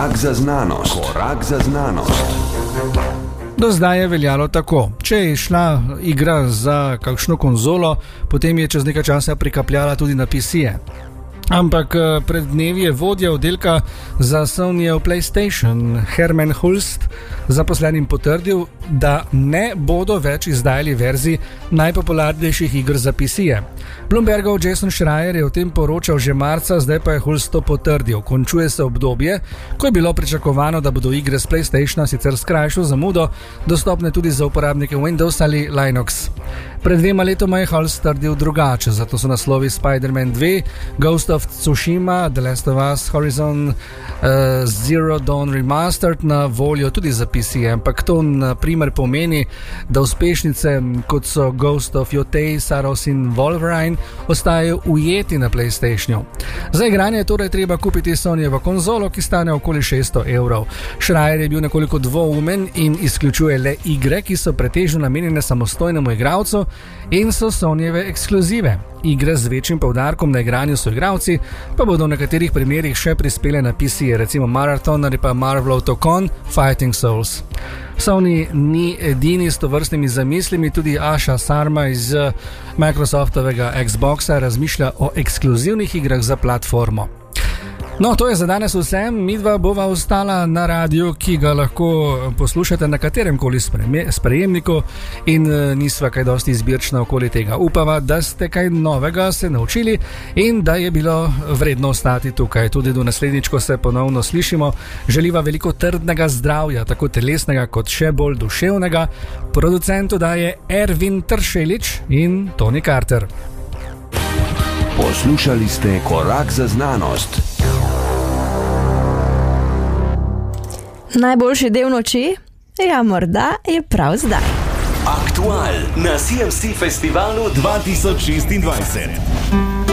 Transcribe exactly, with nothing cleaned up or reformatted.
Korak za znanost. Korak za znanost. Do zdaj je veljalo tako. Če je šla igra za kakšno konzolo, potem je čez nekaj časa prikapljala tudi na P C-je. Ampak pred dnevi je vodja oddelka za Sonyjev PlayStation Herman Hulst zaposlenim potrdil, da ne bodo več izdajali verzij najpopularnejših iger za P C-je. Bloombergov Jason Schreier je o tem poročal že marca, zdaj pa je Hulst to potrdil. Končuje se obdobje, ko je bilo pričakovano, da bodo igre z PlayStationa sicer s krajšo zamudo dostopne tudi za uporabnike Windows ali Linux. Pred dvema letoma je Hulst trdil drugače, zato so naslovi Spider-Man dva, Ghost of Tsushima, The Last of Us, Horizon uh, Zero Dawn Remastered na voljo tudi za P C, ampak to na primer pomeni, da uspešnice kot so Ghost of Yotei, Saros in Wolverine ostajajo ujeti na PlayStationu. Za igranje je torej treba kupiti Sonyjevo konzolo, ki stane okoli šeststo evrov. Schreier je bil nekoliko dvoumen in izključuje le igre, ki so pretežno namenjene samostojnemu igralcu in so Sonyjeve ekskluzive. Igre z večjim poudarkom na igranju so igralci, pa bodo v nekaterih primerih še prispele na P C, recimo Marathon ali pa Marvelov Tokon Fighting Souls. Sony ni edini s tovrstnimi zamislimi, tudi Asha Sarma iz Microsoftovega Xboxa razmišlja o ekskluzivnih igrah za platformo. No, to je za danes vse. Midva bova ostala na radiju, ki ga lahko poslušate na katerem koli sprejemniku in nisva kaj dosti izbirčna okoli tega. Upava, da ste kaj novega se naučili in da je bilo vredno ostati tukaj. Tudi do naslednjič, ko se ponovno slišimo, želiva veliko trdnega zdravja, tako telesnega kot še bolj duševnega. Producentu daje Ervin Tršelič in Tony Carter. Poslušali ste Korak za znanost. Najboljši del noči? Ja, morda je prav zdaj. Aktual na C M C Festivalu dva tisoč šestindvajset.